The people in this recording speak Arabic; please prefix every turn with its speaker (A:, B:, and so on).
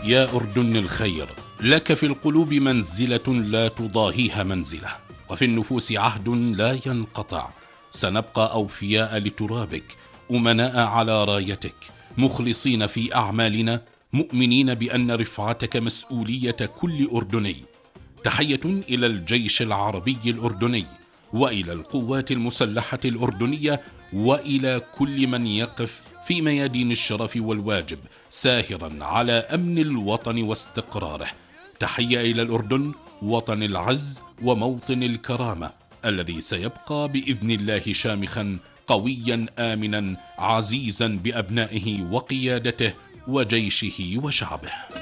A: يا أردن الخير، لك في القلوب منزلة لا تضاهيها منزلة، وفي النفوس عهد لا ينقطع. سنبقى أوفياء لترابك، أمناء على رايتك، مخلصين في أعمالنا، مؤمنين بأن رفعتك مسؤولية كل أردني. تحية إلى الجيش العربي الأردني، وإلى القوات المسلحة الأردنية، وإلى كل من يقف في ميادين الشرف والواجب ساهرا على أمن الوطن واستقراره. تحية إلى الأردن، وطن العز وموطن الكرامة، الذي سيبقى بإذن الله شامخا قويا آمنا عزيزا بأبنائه وقيادته وجيشه وشعبه.